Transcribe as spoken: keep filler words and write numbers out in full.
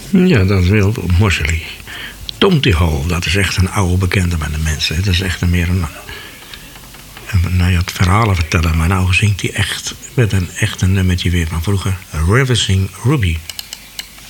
Ja, dat wil Moseley. Tomty Hall, dat is echt een oude bekende bij de mensen. Het is echt een meer een... een nou ja, het verhalen vertellen, maar nou zingt hij echt met een echt een nummertje weer van vroeger. Ravishing Ruby.